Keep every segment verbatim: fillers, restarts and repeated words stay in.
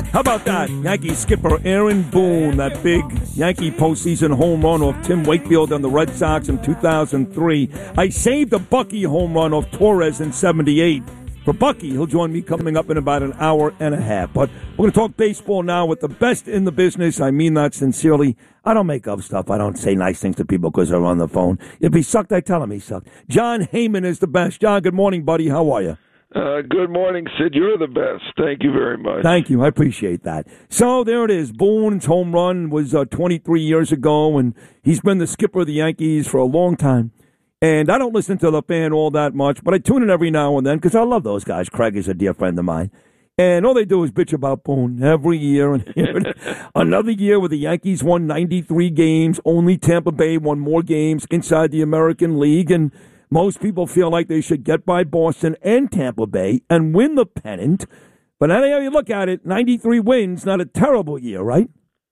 How about that? Yankee skipper Aaron Boone, that big Yankee postseason home run off Tim Wakefield on the Red Sox in two thousand three. I saved a Bucky home run off Torres in seventy-eight. For Bucky, he'll join me coming up in about an hour and a half. But we're going to talk baseball now with the best in the business. I mean that sincerely. I don't make up stuff. I don't say nice things to people because they're on the phone. If he sucked, I tell him he sucked. Jon Heyman is the best. John, good morning, buddy. How are you? Uh, good morning, Sid. You're the best. Thank you very much. Thank you. I appreciate that. So there it is. Boone's home run was uh, twenty-three years ago, and he's been the skipper of the Yankees for a long time. And I don't listen to the fan all that much, but I tune in every now and then because I love those guys. Craig is a dear friend of mine. And all they do is bitch about Boone every year. And another year where the Yankees won ninety-three games. Only Tampa Bay won more games inside the American League. And most people feel like they should get by Boston and Tampa Bay and win the pennant. But anyhow you look at it, ninety-three wins, not a terrible year, right?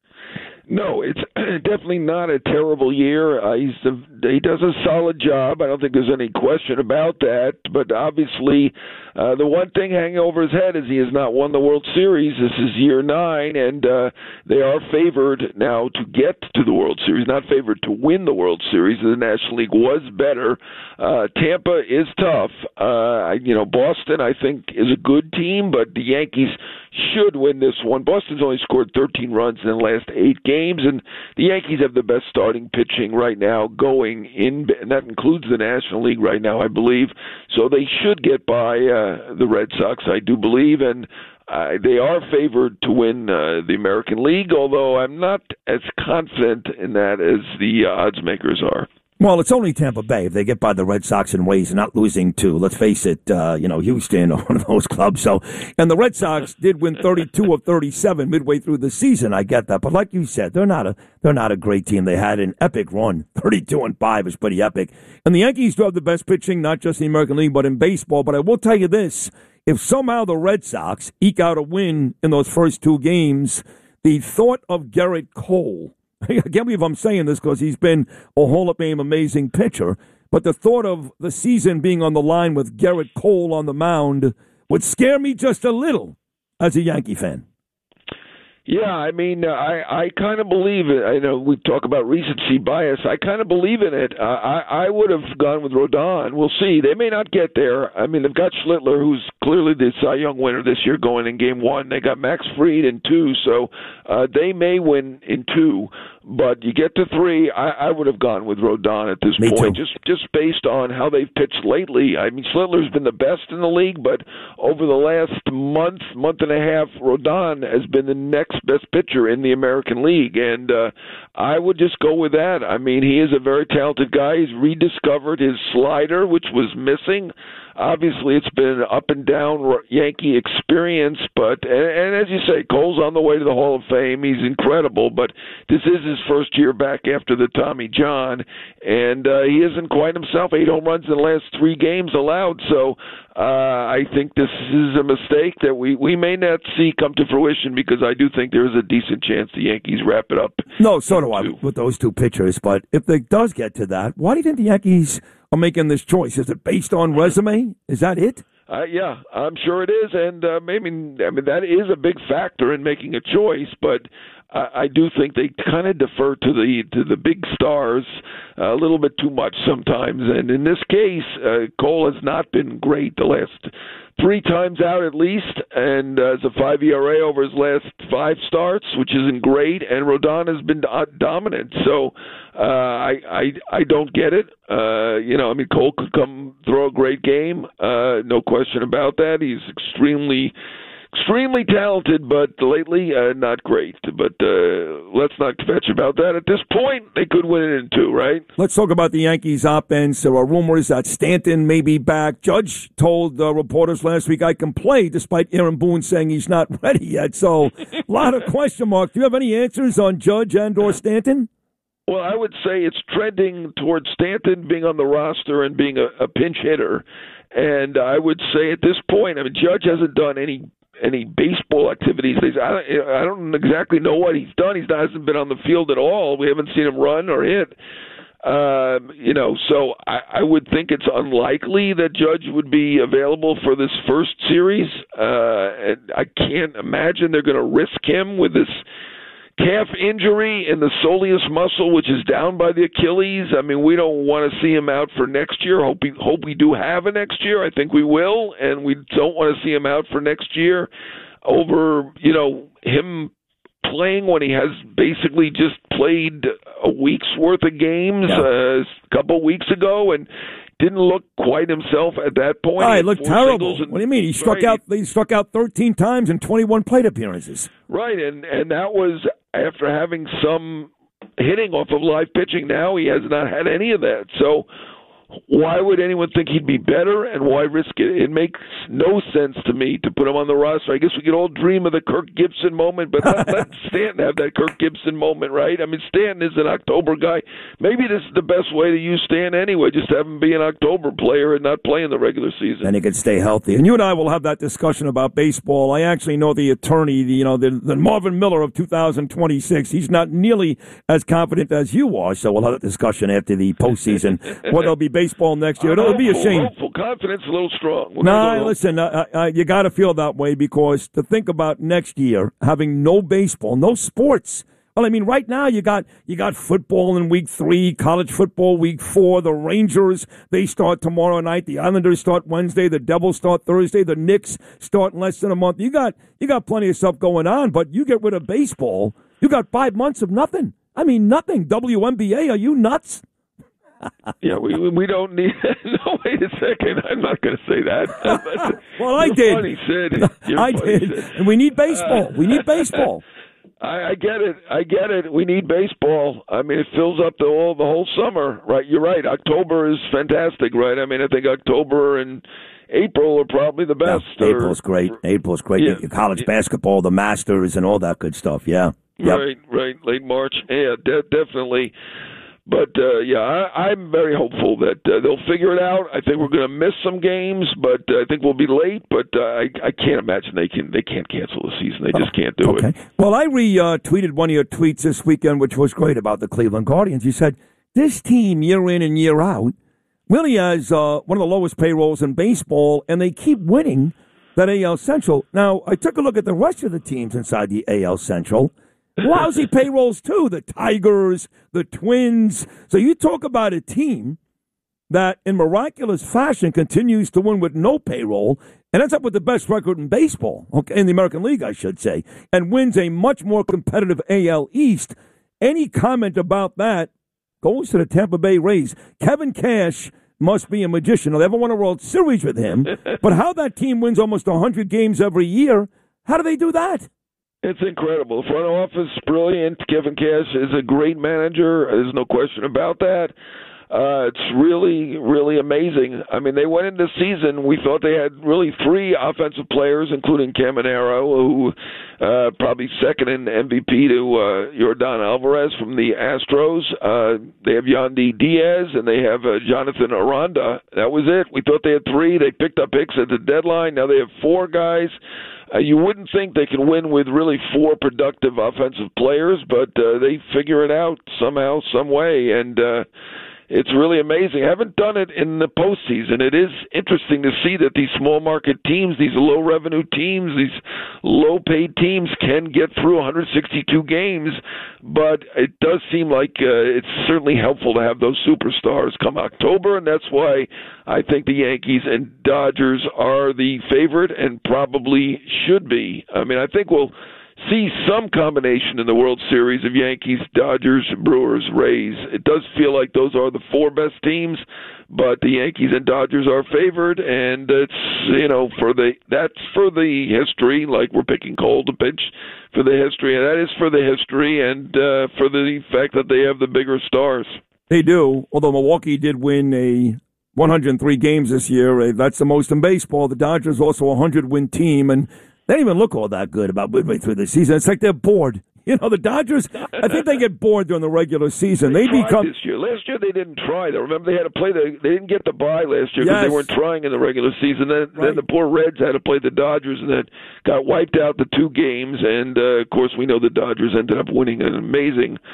No, it's definitely not a terrible year. Uh, he's a, he does a solid job. I don't think there's any question about that. But obviously, uh, the one thing hanging over his head is he has not won the World Series. This is year nine, and uh, they are favored now to get to the World Series, not favored to win the World Series. The National League was better. Uh, Tampa is tough. Uh, you know, Boston, I think, is a good team, but the Yankees should win this one. Boston's only scored thirteen runs in the last eight games, and the Yankees have the best starting pitching right now going in, and that includes the National League right now, I believe. So they should get by uh, the Red Sox, I do believe, and uh, they are favored to win uh, the American League, although I'm not as confident in that as the uh, odds makers are. Well, it's only Tampa Bay. If they get by the Red Sox in ways, not losing to, let's face it, uh, you know, Houston or one of those clubs. So, and the Red Sox did win thirty-two of thirty-seven midway through the season. I get that, but like you said, they're not a they're not a great team. They had an epic run, thirty-two and five is pretty epic. And the Yankees do have the best pitching, not just in the American League, but in baseball. But I will tell you this: if somehow the Red Sox eke out a win in those first two games, the thought of Gerrit Cole. I can't believe I'm saying this because he's been a Hall of Fame amazing pitcher, but the thought of the season being on the line with Gerrit Cole on the mound would scare me just a little as a Yankee fan. Yeah, I mean, uh, I I kind of believe it. I know we talk about recency bias. I kind of believe in it. Uh, I I would have gone with Rodon. We'll see. They may not get there. I mean, they've got Schlittler, who's clearly the Cy Young winner this year, going in Game One. They got Max Fried in two, so uh, they may win in two. But you get to three, I, I would have gone with Rodon at this Me point, too. just just based on how they've pitched lately. I mean, Schlittler's been the best in the league, but over the last month, month and a half, Rodon has been the next best pitcher in the American League, and uh, I would just go with that. I mean, he is a very talented guy. He's rediscovered his slider, which was missing. Obviously, it's been an up and down Yankee experience, but and, and as you say, Cole's on the way to the Hall of Fame. He's incredible, but this is his first year back after the Tommy John, and uh, he isn't quite himself. Eight home runs in the last three games allowed, so uh, I think this is a mistake that we, we may not see come to fruition because I do think there is a decent chance the Yankees wrap it up. No, so do I with those two pitchers, but if it does get to that, why do you think the Yankees are making this choice? Is it based on resume? Is that it? Uh, yeah, I'm sure it is, and uh, maybe I mean that is a big factor in making a choice. But I, I do think they kind of defer to the to the big stars uh, a little bit too much sometimes. And in this case, uh, Cole has not been great the last three times out at least, and uh, has a five E R A over his last five starts, which isn't great. And Rodon has been do- dominant, so uh, I, I I don't get it. Uh, you know, I mean, Cole could come throw a great game, uh, no question about that. He's extremely. Extremely talented, but lately uh, not great. But uh, let's not kvetch about that. At this point, they could win it in two, right? Let's talk about the Yankees' offense. There are rumors that Stanton may be back. Judge told uh, reporters last week I can play, despite Aaron Boone saying he's not ready yet. So a lot of question marks. Do you have any answers on Judge and or Stanton? Well, I would say it's trending towards Stanton being on the roster and being a, a pinch hitter. And I would say at this point, I mean, Judge hasn't done any any baseball activities. I don't, I don't exactly know what he's done. He hasn't been on the field at all. We haven't seen him run or hit. Uh, you know, so I, I would think it's unlikely that Judge would be available for this first series. Uh, and I can't imagine they're going to risk him with this calf injury in the soleus muscle, which is down by the Achilles. I mean, we don't want to see him out for next year. Hope we, hope we do have a next year. I think we will, and we don't want to see him out for next year over, you know, him playing when he has basically just played a week's worth of games yeah. uh, a couple weeks ago and didn't look quite himself at that point. Oh, he looked terrible. And, what do you mean? He struck right. out. He struck out thirteen times in twenty-one plate appearances. Right, and and that was after having some hitting off of live pitching. Now he has not had any of that. So why would anyone think he'd be better, and why risk it? It makes no sense to me to put him on the roster. I guess we could all dream of the Kirk Gibson moment, but let, let Stanton have that Kirk Gibson moment, right? I mean, Stanton is an October guy. Maybe this is the best way to use Stanton anyway, just have him be an October player and not play in the regular season. And he could stay healthy. And you and I will have that discussion about baseball. I actually know the attorney, you know, the, the Marvin Miller of two thousand twenty-six. He's not nearly as confident as you are, so we'll have that discussion after the postseason. Well, there'll be baseball next year. It'll be a shame. Hopeful. Confidence a little strong. No, nah, listen, uh, uh, you got to feel that way because to think about next year having no baseball, no sports. Well, I mean, right now you got you got football in week three, college football week four. The Rangers, they start tomorrow night. The Islanders start Wednesday. The Devils start Thursday. The Knicks start in less than a month. You got you got plenty of stuff going on, but you get rid of baseball, you got five months of nothing. I mean, nothing. W N B A, are you nuts? Yeah, we we don't need. No, wait a second. I'm not going to say that. Well, I did. Funny, Sid. You're I funny, did. Sid. And we need baseball. Uh, we need baseball. I, I get it. I get it. We need baseball. I mean, it fills up the whole the whole summer, right? You're right. October is fantastic, right? I mean, I think October and April are probably the best. Yeah, April's or, great. April's great. Yeah, College yeah. basketball, the Masters, and all that good stuff. Yeah. Yep. Right. Right. Late March. Yeah. De- definitely. But, uh, yeah, I, I'm very hopeful that uh, they'll figure it out. I think we're going to miss some games, but uh, I think we'll be late. But uh, I, I can't imagine they can. They can't cancel the season. They just can't do okay. it. Well, I retweeted uh, one of your tweets this weekend, which was great about the Cleveland Guardians. You said, this team, year in and year out, really has uh, one of the lowest payrolls in baseball, and they keep winning that A L Central. Now, I took a look at the rest of the teams inside the A L Central. Lousy payrolls, too. The Tigers, the Twins. So you talk about a team that, in miraculous fashion, continues to win with no payroll and ends up with the best record in baseball, okay, in the American League, I should say, and wins a much more competitive A L East. Any comment about that goes to the Tampa Bay Rays. Kevin Cash must be a magician. They haven't won a World Series with him, but how that team wins almost one hundred games every year, how do they do that? It's incredible. Front office, brilliant. Kevin Cash is a great manager. There's no question about that. Uh, it's really, really amazing. I mean, they went into the season, we thought they had really three offensive players, including Caminero, who uh, probably second in M V P to uh, Yordan Alvarez from the Astros. Uh, they have Yandy Diaz, and they have uh, Jonathan Aranda. That was it. We thought they had three. They picked up Hicks at the deadline. Now they have four guys. Uh, you wouldn't think they can win with really four productive offensive players, but uh, they figure it out somehow, some way, and uh, it's really amazing. I haven't done it in the postseason. It is interesting to see that these small market teams, these low revenue teams, these low paid teams can get through one hundred sixty-two games, but it does seem like uh, it's certainly helpful to have those superstars come October, and that's why I think the Yankees and Dodgers are the favorite and probably should be. I mean, I think we'll see some combination in the World Series of Yankees, Dodgers, Brewers, Rays. It does feel like those are the four best teams, but the Yankees and Dodgers are favored, and it's, you know, for the that's for the history, like we're picking Cole to pitch for the history, and that is for the history and uh, for the fact that they have the bigger stars. They do, although Milwaukee did win a one hundred three games this year. That's the most in baseball. The Dodgers also a one hundred win team, and they don't even look all that good about midway through the season. It's like they're bored. You know, the Dodgers, I think they get bored during the regular season. They, they become this year. Last year they didn't try. Though. Remember, they had to play the. They didn't get the bye last year because yes. they weren't trying in the regular season. Then, right. then the poor Reds had to play the Dodgers, and then got wiped out the two games. And uh, of course, we know the Dodgers ended up winning an amazing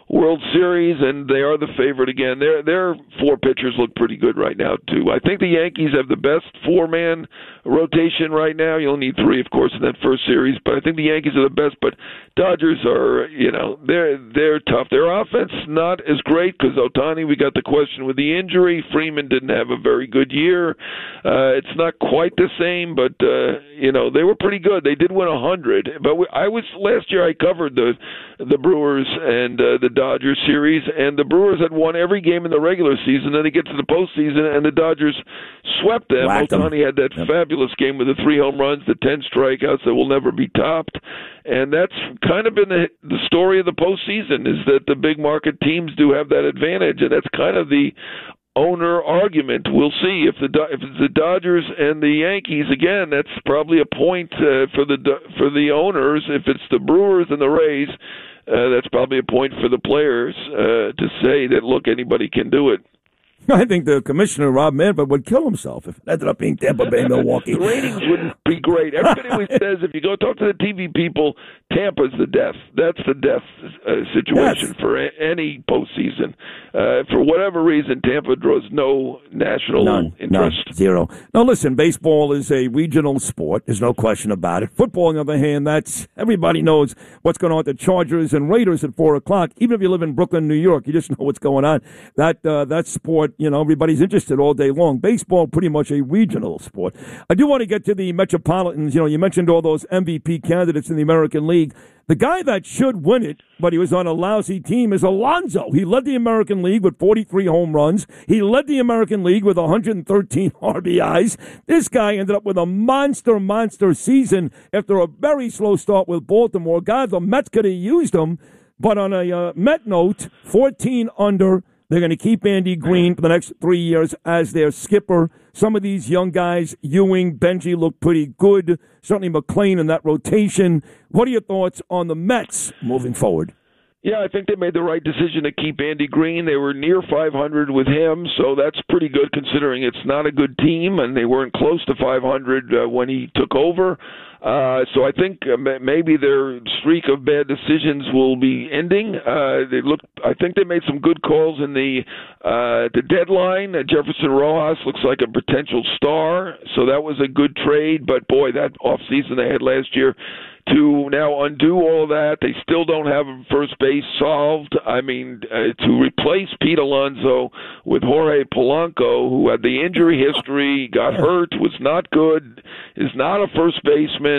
World Series, and they are the favorite again. Their their four pitchers look pretty good right now too. I think the Yankees have the best four-man rotation right now. You'll need three, of course, in that first series, but I think the Yankees are the best. But Dodgers are, you know, they're they're tough. Their offense not as great because Ohtani, we got the question with the injury. Freeman didn't have a very good year. Uh, it's not quite the same, but uh, you know, they were pretty good. They did win a hundred. But we, I was last year. I covered the the Brewers and uh, the Dodgers series, and the Brewers had won every game in the regular season. Then they get to the postseason, and the Dodgers swept them. Whacked Ohtani them. had that Yep. fabulous game with the three home runs, the ten strikeouts that will never be topped. And that's kind of been the, the story of the postseason, is that the big market teams do have that advantage, and that's kind of the owner argument. We'll see if the if it's the Dodgers and the Yankees again. That's probably a point uh, for the for the owners. If it's the Brewers and the Rays, uh, that's probably a point for the players uh, to say that, look, anybody can do it. I think the commissioner, Rob Manfred, would kill himself if it ended up being Tampa Bay, Milwaukee. The ratings wouldn't be great. Everybody always says, if you go talk to the T V people, Tampa's the death. That's the death uh, situation Yes. for a- any postseason. Uh, for whatever reason, Tampa draws no national None, interest. none, zero. Now, listen, baseball is a regional sport. There's no question about it. Football, on the other hand, that's everybody knows what's going on with the Chargers and Raiders at four o'clock. Even if you live in Brooklyn, New York, you just know what's going on. That uh, that sport, you know, everybody's interested all day long. Baseball, pretty much a regional sport. I do want to get to the Metropolitans. You know, you mentioned all those M V P candidates in the American League. The guy that should win it, but he was on a lousy team, is Alonso. He led the American League with forty-three home runs. He led the American League with one hundred thirteen R B Is. This guy ended up with a monster, monster season after a very slow start with Baltimore. God, the Mets could have used him. But on a uh, Met note, fourteen under. They're going to keep Andy Green for the next three years as their skipper. Some of these young guys, Ewing, Benji, look pretty good. Certainly McClain in that rotation. What are your thoughts on the Mets moving forward? Yeah, I think they made the right decision to keep Andy Green. They were near five hundred with him, so that's pretty good considering it's not a good team, and they weren't close to five hundred uh, when he took over. Uh, so I think uh, maybe their streak of bad decisions will be ending. Uh, they look. I think they made some good calls in the uh, the deadline. Uh, Jefferson Rojas looks like a potential star, so that was a good trade. But boy, that offseason they had last year, to now undo all that, they still don't have first base solved. I mean, uh, to replace Pete Alonso with Jorge Polanco, who had the injury history, got hurt, was not good, is not a first baseman.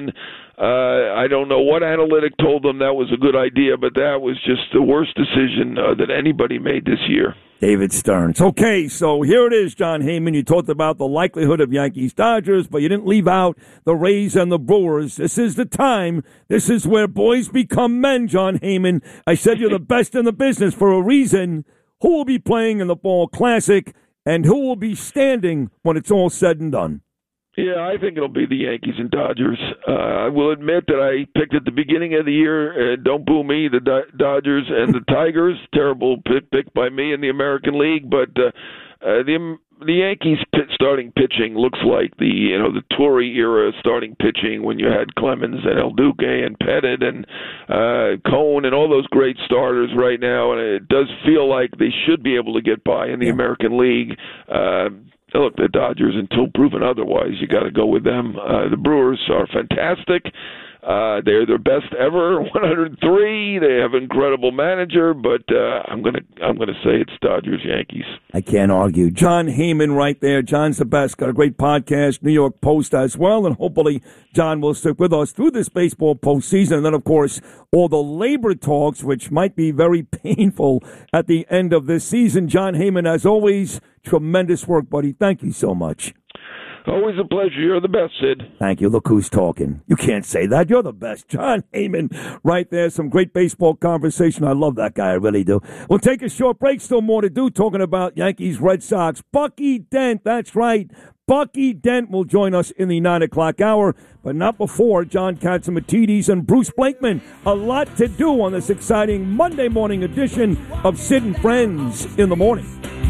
Uh, I don't know what analytic told them that was a good idea, but that was just the worst decision uh, that anybody made this year. David Stearns. Okay, so here it is, John Heyman. You talked about the likelihood of Yankees-Dodgers, but you didn't leave out the Rays and the Brewers. This is the time. This is where boys become men, John Heyman. I said you're the best in the business for a reason. Who will be playing in the Fall Classic, and who will be standing when it's all said and done? Yeah, I think it'll be the Yankees and Dodgers. Uh, I will admit that I picked at the beginning of the year, uh, don't boo me, the Do- Dodgers and the Tigers. Terrible pick, pick by me in the American League, but uh, uh, the the Yankees pit starting pitching looks like the you know the Torre era starting pitching when you had Clemens and El Duque and Pettit and uh, Cone and all those great starters right now, and it does feel like they should be able to get by in the Yeah. American League. Uh, Look, the Dodgers, until proven otherwise, you got to go with them. Uh, the Brewers are fantastic. Uh, they're their best ever, one hundred three. They have an incredible manager, but uh, I'm gonna I'm gonna say it's Dodgers Yankees. I can't argue. John Heyman right there. John's the best. Got a great podcast, New York Post as well, and hopefully John will stick with us through this baseball postseason. And then, of course, all the labor talks, which might be very painful at the end of this season. John Heyman, as always, tremendous work, buddy. Thank you so much. Always a pleasure. You're the best, Sid. Thank you. Look who's talking. You can't say that. You're the best. John Heyman right there. Some great baseball conversation. I love that guy. I really do. We'll take a short break. Still more to do talking about Yankees, Red Sox. Bucky Dent. That's right. Bucky Dent will join us in the nine o'clock hour, but not before John Catsimatidis and Bruce Blakeman. A lot to do on this exciting Monday morning edition of Sid and Friends in the Morning.